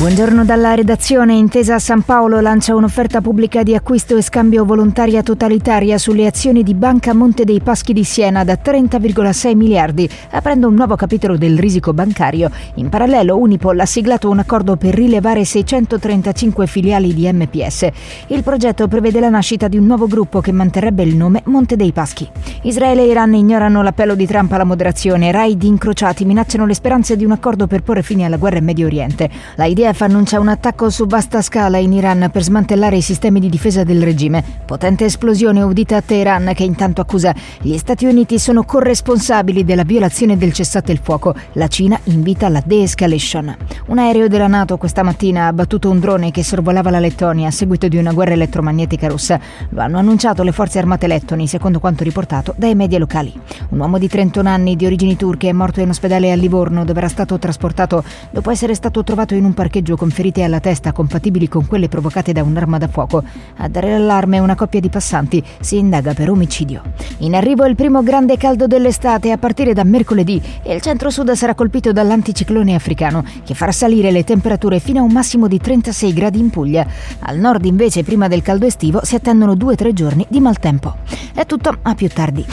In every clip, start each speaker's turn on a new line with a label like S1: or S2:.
S1: Buongiorno dalla redazione. Intesa San Paolo lancia un'offerta pubblica di acquisto e scambio volontaria totalitaria sulle azioni di Banca Monte dei Paschi di Siena da 30,6 miliardi, aprendo un nuovo capitolo del risico bancario. In parallelo Unipol ha siglato un accordo per rilevare 635 filiali di MPS. Il progetto prevede la nascita di un nuovo gruppo che manterrebbe il nome Monte dei Paschi. Israele e Iran ignorano l'appello di Trump alla moderazione. Raid incrociati minacciano le speranze di un accordo per porre fine alla guerra in Medio Oriente. L'IDF annuncia un attacco su vasta scala in Iran per smantellare i sistemi di difesa del regime. Potente esplosione udita a Teheran, che intanto accusa gli Stati Uniti sono corresponsabili della violazione del cessate il fuoco. La Cina invita alla de-escalation. Un aereo della NATO questa mattina ha abbattuto un drone che sorvolava la Lettonia a seguito di una guerra elettromagnetica russa. Lo hanno annunciato le forze armate lettoni, secondo quanto riportato dai media locali. Un uomo di 31 anni di origini turche è morto in ospedale a Livorno, dove era stato trasportato dopo essere stato trovato in un parcheggio con ferite alla testa compatibili con quelle provocate da un'arma da fuoco. A dare l'allarme una coppia di passanti. Si indaga per omicidio. In arrivo il primo grande caldo dell'estate a partire da mercoledì, e il centro-sud sarà colpito dall'anticiclone africano, che farà salire le temperature fino a un massimo di 36 gradi in Puglia. Al nord invece, prima del caldo estivo, si attendono 2-3 giorni di maltempo. È tutto, a più tardi.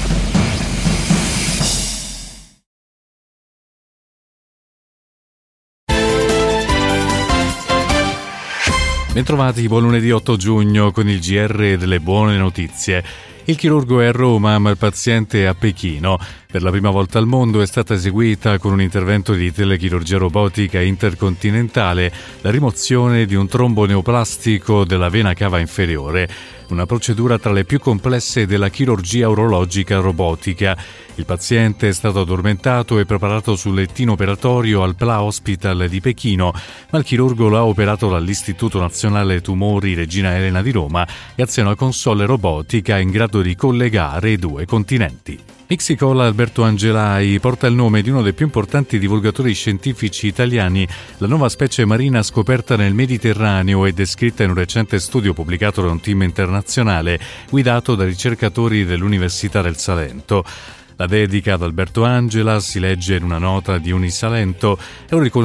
S2: Bentrovati, buon lunedì 8 giugno con il GR delle buone notizie. Il chirurgo è a Roma, ma il paziente è a Pechino. Per la prima volta al mondo è stata eseguita con un intervento di telechirurgia robotica intercontinentale la rimozione di un trombo neoplastico della vena cava inferiore, una procedura tra le più complesse della chirurgia urologica robotica. Il paziente è stato addormentato e preparato sul lettino operatorio al PLA Hospital di Pechino, ma il chirurgo lo ha operato dall'Istituto Nazionale Tumori Regina Elena di Roma grazie a una console robotica in grado di collegare i due continenti. Ixicola Alberto Angelai porta il nome di uno dei più importanti divulgatori scientifici italiani. La nuova specie marina scoperta nel Mediterraneo è descritta in un recente studio pubblicato da un team internazionale guidato da ricercatori dell'Università del Salento. La dedica ad Alberto Angela, si legge in una nota di Unisalento, è un riconoscimento